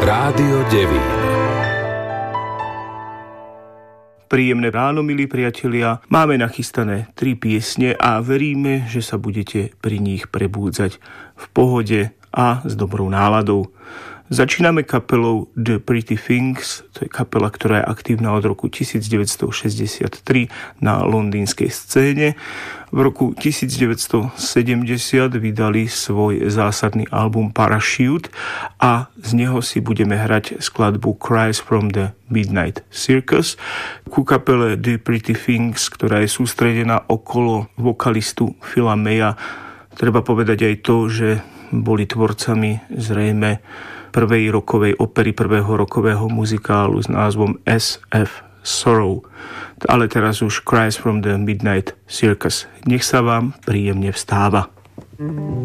Rádio Devín. Príjemné ráno, milí priatelia. Máme nachystané 3 piesne a veríme, že sa budete pri nich prebúdzať v pohode a s dobrou náladou. Začíname kapelou The Pretty Things, to je kapela, ktorá je aktívna od roku 1963 na londýnskej scéne. V roku 1970 vydali svoj zásadný album Parachute a z neho si budeme hrať skladbu Cries from the Midnight Circus. Ku kapele The Pretty Things, ktorá je sústredená okolo vokalistu Phila Maya, treba povedať aj to, že boli tvorcami zrejme prvej rokovej opery, prvého rokového muzikálu s názvom SF Sorrow. Ale teraz už Cries from the Midnight Circus. Nech sa vám príjemne vstáva.